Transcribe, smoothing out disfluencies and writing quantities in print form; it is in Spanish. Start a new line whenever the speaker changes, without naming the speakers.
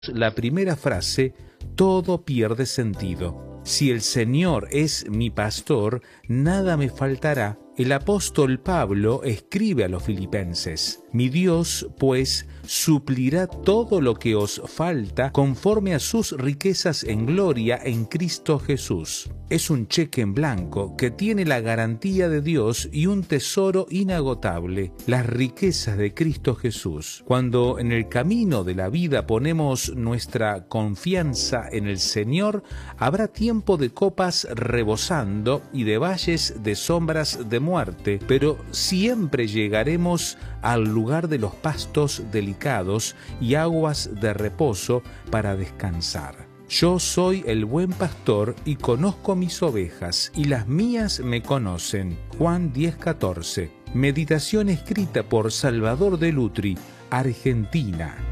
la primera frase, todo pierde sentido. Si el Señor es mi pastor, nada me faltará. El apóstol Pablo escribe a los filipenses: mi Dios, pues, suplirá todo lo que os falta conforme a sus riquezas en gloria en Cristo Jesús. Es un cheque en blanco que tiene la garantía de Dios y un tesoro inagotable, las riquezas de Cristo Jesús. Cuando en el camino de la vida ponemos nuestra confianza en el Señor, habrá tiempo de copas rebosando y de valles de sombras de muerte, pero siempre llegaremos al lugar de los pastos delicados y aguas de reposo para descansar. Yo soy el buen pastor y conozco mis ovejas, y las mías me conocen. Juan 10:14. Meditación escrita por Salvador de Lutri, Argentina.